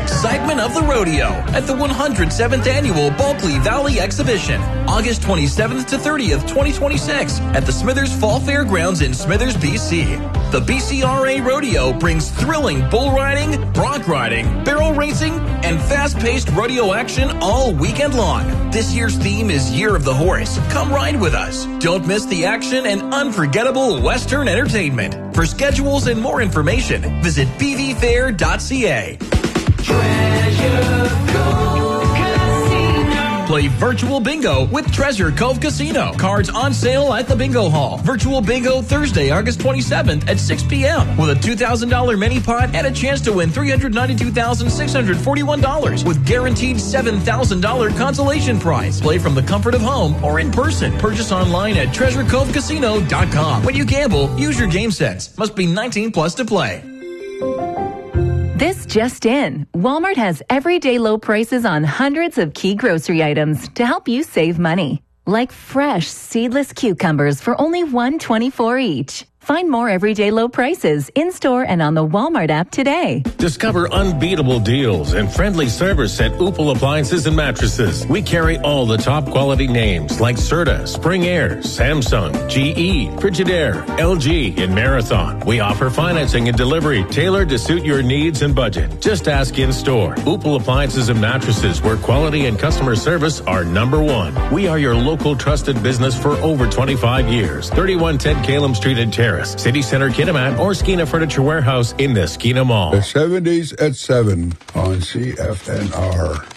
excitement of the rodeo at the 107th Annual Bulkley Valley Exhibition, August 27th to 30th, 2026, at the Smithers Fall Fairgrounds in Smithers, BC. The BCRA Rodeo brings thrilling bull riding, bronc riding, barrel racing, and fast-paced rodeo action all weekend long. This year's theme is Year of the Horse. Come ride with us. Don't miss the action and unforgettable Western entertainment. For schedules and more information, visit bvfair.ca. Treasure Cove Casino. Play virtual bingo with Treasure Cove Casino. Cards on sale at the bingo hall. Virtual bingo Thursday, August 27th at 6 p.m. with a $2,000 mini pot and a chance to win $392,641 with guaranteed $7,000 consolation prize. Play from the comfort of home or in person. Purchase online at treasurecovecasino.com. When you gamble, use your game sense. Must be 19 plus to play. This just in. Walmart has everyday low prices on hundreds of key grocery items to help you save money. Like fresh, seedless cucumbers for only $1.24 each. Find more everyday low prices in-store and on the Walmart app today. Discover unbeatable deals and friendly service at Opal Appliances and Mattresses. We carry all the top quality names like Serta, Spring Air, Samsung, GE, Frigidaire, LG, and Marathon. We offer financing and delivery tailored to suit your needs and budget. Just ask in-store. Opal Appliances and Mattresses, where quality and customer service are number one. We are your local trusted business for over 25 years. 3110 Calum Street in Terrace, City Center Kitimat, or Skeena Furniture Warehouse in the Skeena Mall. The 70s at 7 on CFNR.